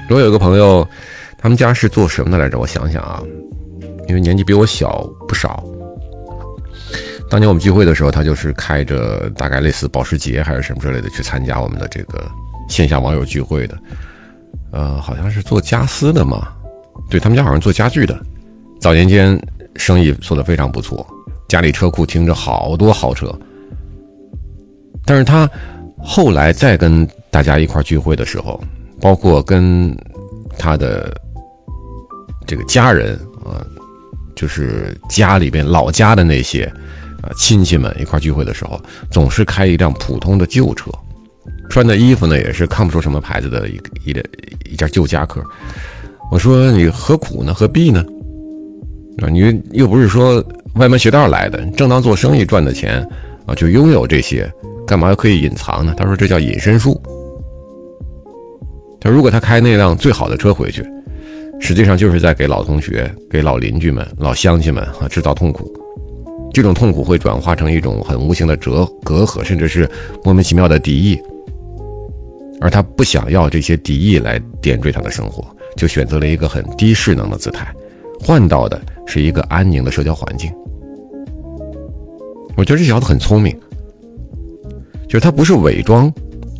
我有一个朋友，他们家是做什么的来着？我想想啊，因为年纪比我小不少。当年我们聚会的时候，他就是开着大概类似保时捷还是什么之类的去参加我们的这个线下网友聚会的。好像是做家私的嘛，对，他们家好像做家具的。早年间生意做得非常不错，家里车库停着好多豪车。但是他后来再跟大家一块聚会的时候，包括跟他的这个家人就是家里边老家的那些亲戚们一块聚会的时候，总是开一辆普通的旧车，穿的衣服呢也是看不出什么牌子的一件旧夹克。我说你何苦呢？何必呢？你又不是说歪门邪道来的，正当做生意赚的钱就拥有这些，干嘛可以隐藏呢？他说这叫隐身术。他如果他开那辆最好的车回去，实际上就是在给老同学、给老邻居们、老乡亲们制造痛苦。这种痛苦会转化成一种很无形的隔阂，甚至是莫名其妙的敌意。而他不想要这些敌意来点缀他的生活，就选择了一个很低势能的姿态，换到的是一个安宁的社交环境。我觉得这小子很聪明，就是他不是伪装